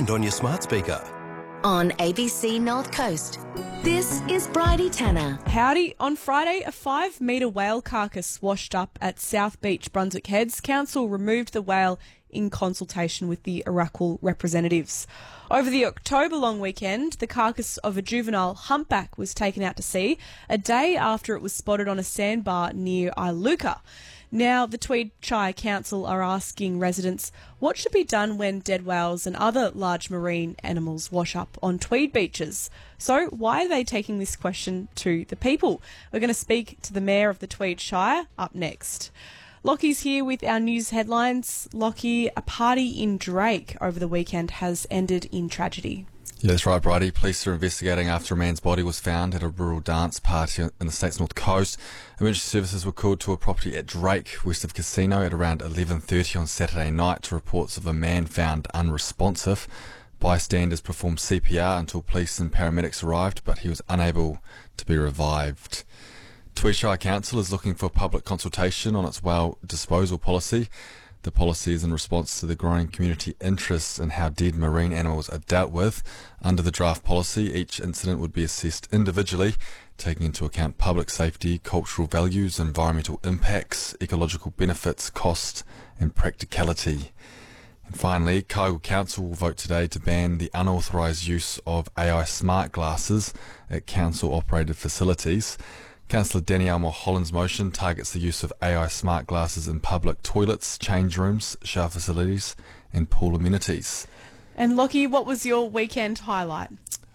and on your smart speaker. On ABC North Coast, this is Bridie Tanner. Howdy. On Friday, a 5-metre whale carcass washed up at South Beach, Brunswick Heads. Council removed the whale in consultation with the Arakwal representatives. Over the October long weekend, the carcass of a juvenile humpback was taken out to sea a day after it was spotted on a sandbar near Iluka. Now, the Tweed Shire Council are asking residents what should be done when dead whales and other large marine animals wash up on Tweed beaches. So, why are they taking this question to the people? We're going to speak to the Mayor of the Tweed Shire up next. Lockie's here with our news headlines. Lockie, a party in Drake over the weekend has ended in tragedy. Yeah, that's right, Bridie. Police are investigating after a man's body was found at a rural dance party in the state's north coast. Emergency services were called to a property at Drake, west of Casino, at around 11:30 on Saturday night to reports of a man found unresponsive. Bystanders performed CPR until police and paramedics arrived, but he was unable to be revived. Tweed Shire Council is looking for public consultation on its whale disposal policy. The policy is in response to the growing community interest in how dead marine animals are dealt with. Under the draft policy, each incident would be assessed individually, taking into account public safety, cultural values, environmental impacts, ecological benefits, cost and practicality. And finally, Kyogle Council will vote today to ban the unauthorised use of AI smart glasses at council-operated facilities. Councillor Danielle Mulholland's motion targets the use of AI smart glasses in public toilets, change rooms, shower facilities and pool amenities. And Lockie, what was your weekend highlight?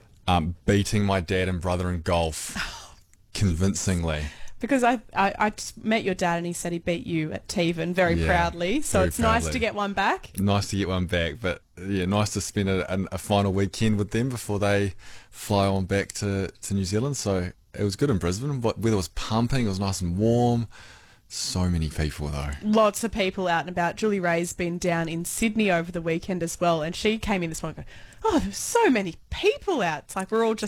Beating my dad and brother in golf convincingly. Because I just met your dad and he said he beat you at Tevan very proudly. So it's nice to get one back. Nice to get one back, but yeah, nice to spend a final weekend with them before they fly on back to New Zealand. So it was good in Brisbane. Weather was pumping. It was nice and warm. So many people, though. Lots of people out and about. Julie Ray's been down in Sydney over the weekend as well, and she came in this morning going, oh, there's so many people out. It's like we're all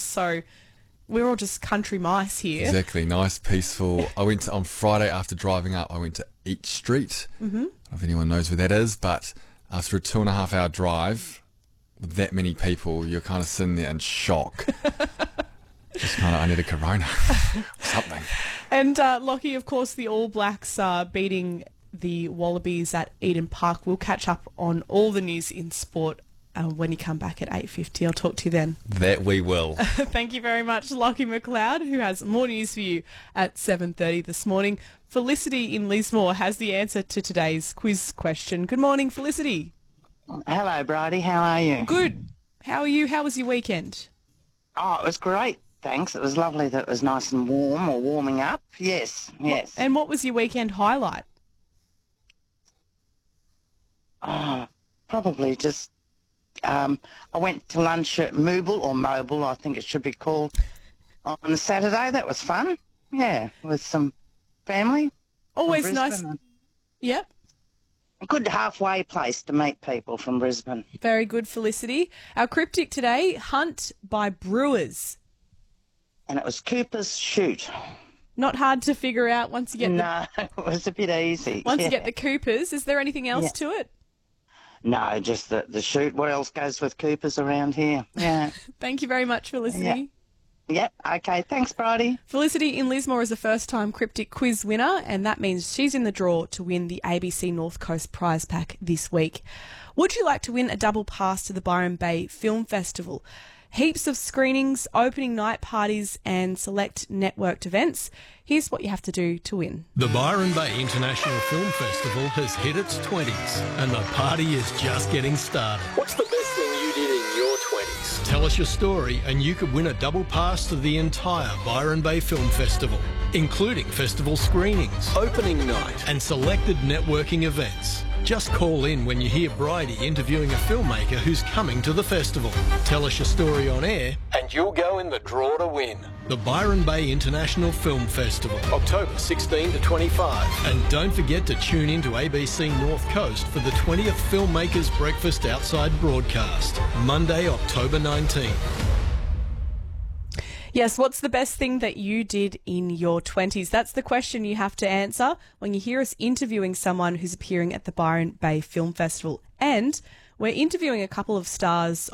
just country mice here. Exactly. Nice, peaceful. I went on Friday after driving up, I went to Each Street. Mm-hmm. I don't know if anyone knows where that is, but after a 2.5 hour drive with that many people, you're kind of sitting there in shock. Just kind of, I need a Corona or something. And Lockie, of course, the All Blacks are beating the Wallabies at Eden Park. We'll catch up on all the news in sport when you come back at 8:50. I'll talk to you then. That we will. Thank you very much, Lockie McLeod, who has more news for you at 7:30 this morning. Felicity in Lismore has the answer to today's quiz question. Good morning, Felicity. Hello, Bridie. How are you? Good. How are you? How was your weekend? Oh, it was great. Thanks. It was lovely that it was nice and warm, or warming up. Yes. And what was your weekend highlight? Oh, probably just, I went to lunch at Mobile, I think it should be called, on Saturday. That was fun. Yeah, with some family. Always nice. Yep. A good halfway place to meet people from Brisbane. Very good, Felicity. Our cryptic today, Hunt by Brewers. And it was Cooper's Shoot. Not hard to figure out once you get No, it was a bit easy. Once you get the Coopers. Is there anything else to it? No, just the shoot. What else goes with Coopers around here? Yeah. Thank you very much, Felicity. Yep. Okay. Thanks, Bridie. Felicity in Lismore is a first-time cryptic quiz winner, and that means she's in the draw to win the ABC North Coast prize pack this week. Would you like to win a double pass to the Byron Bay Film Festival? Heaps of screenings, opening night parties and select networked events. Here's what you have to do to win. The Byron Bay International Film Festival has hit its 20s and the party is just getting started. What's the best thing you did in your 20s? Tell us your story and you could win a double pass to the entire Byron Bay Film Festival, including festival screenings, opening night and selected networking events. Just call in when you hear Bridie interviewing a filmmaker who's coming to the festival. Tell us your story on air and you'll go in the draw to win. The Byron Bay International Film Festival, October 16 to 25. And don't forget to tune in to ABC North Coast for the 20th Filmmakers Breakfast Outside broadcast, Monday, October 19. Yes, what's the best thing that you did in your 20s? That's the question you have to answer when you hear us interviewing someone who's appearing at the Byron Bay Film Festival. And we're interviewing a couple of stars